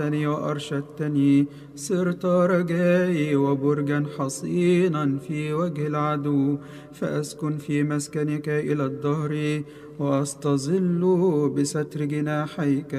وأرشدتني، صرت رجائي وبرجا حصينا في وجه العدو، فأسكن في مسكنك إلى الدهر وأستظل بستر جناحيك.